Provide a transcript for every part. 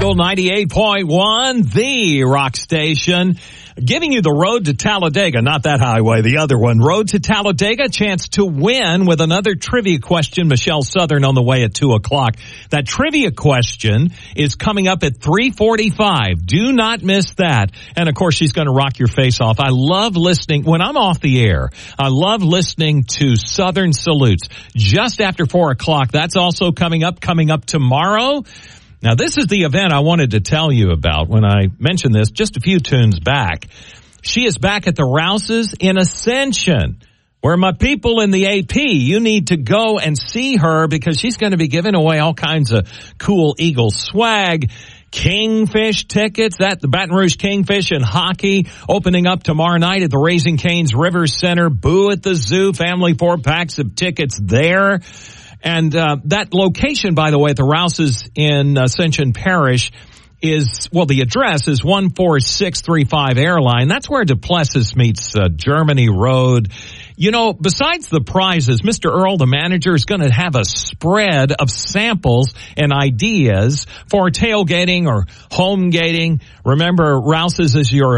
Eagle 98.1, the rock station, giving you the road to Talladega, not that highway, the other one. Road to Talladega, chance to win with another trivia question. Michelle Southern on the way at 2 o'clock. That trivia question is coming up at 3:45. Do not miss that. And of course, she's going to rock your face off. I love listening when I'm off the air. I love listening to Southern Salutes just after 4 o'clock. That's also coming up tomorrow. Now, this is the event I wanted to tell you about when I mentioned this just a few tunes back. She is back at the Rouses in Ascension, where my people in the AP, you need to go and see her because she's going to be giving away all kinds of cool Eagle swag. Kingfish tickets, the Baton Rouge Kingfish and hockey opening up tomorrow night at the Raising Cane's River Center. Boo at the Zoo, family 4-packs of tickets there. And that location, by the way, at the Rouses in Ascension Parish is, well, the address is 14635 Airline. That's where Duplessis meets Germany Road. You know, besides the prizes, Mr. Earl, the manager, is going to have a spread of samples and ideas for tailgating or home gating. Remember, Rouses is your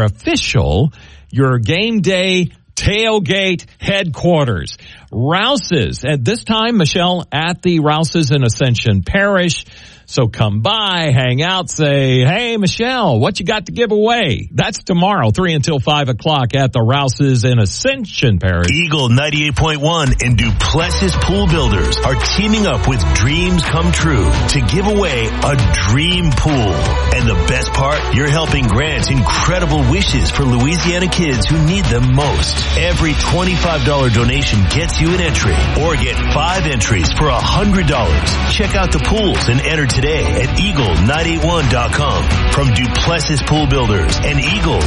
game day tailgate headquarters. Rouses. At this time, Michelle at the Rouses in Ascension Parish. So come by, hang out, say, hey, Michelle, what you got to give away? That's tomorrow, 3 until 5 o'clock at the Rouses in Ascension Parish. Eagle 98.1 and Duplessis Pool Builders are teaming up with Dreams Come True to give away a dream pool. And the best part, you're helping grant incredible wishes for Louisiana kids who need them most. Every $25 donation gets you an entry or get 5 entries for $100. Check out the pools and enter today at eagle981.com. From Duplessis Pool Builders and Eagle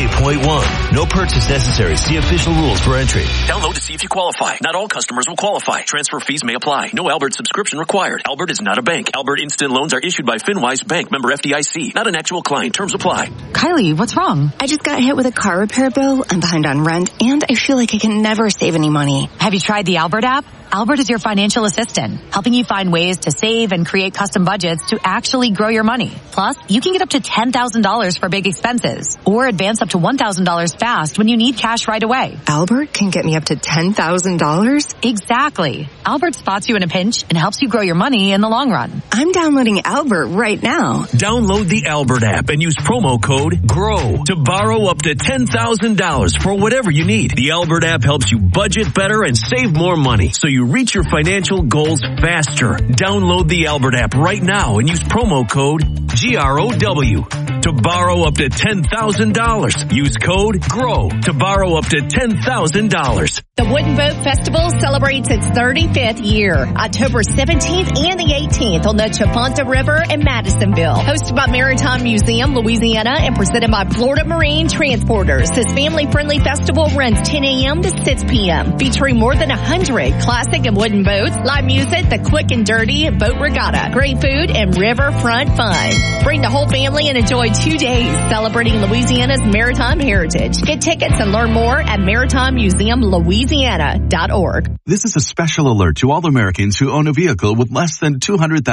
98.1. No purchase necessary. See official rules for entry. Download to see if you qualify. Not all customers will qualify. Transfer fees may apply. No Albert subscription required. Albert is not a bank. Albert Instant Loans are issued by FinWise Bank, member FDIC. Not an actual client. Terms apply. Kylie, what's wrong? I just got hit with a car repair bill. I'm behind on rent, and I feel like I can never save any money. Have you tried the Albert app? Albert is your financial assistant, helping you find ways to save and create custom budgets to actually grow your money. Plus, you can get up to $10,000 for big expenses or advance up to $1,000 fast when you need cash right away. Albert can get me up to $10,000? Exactly. Albert spots you in a pinch and helps you grow your money in the long run. I'm downloading Albert right now. Download the Albert app and use promo code GROW to borrow up to $10,000 for whatever you need. The Albert app helps you budget better and save more money so you reach your financial goals faster. Download the Albert app right now and use promo code GROW to borrow up to $10,000. Use code GROW to borrow up to $10,000. The Wooden Boat Festival celebrates its 35th year, October 17th and the 18th on the Chafonta River in Madisonville. Hosted by Maritime Museum, Louisiana, and presented by Florida Marine Transporters. This family-friendly festival runs 10 a.m. to 6 p.m., featuring more than 100 classic and wooden boats, live music, the quick and dirty boat regatta, great food, and riverfront fun. Bring the whole family and enjoy 2 days celebrating Louisiana's maritime heritage. Get tickets and learn more at maritimemuseumlouisiana.org. This is a special alert to all Americans who own a vehicle with less than 200,000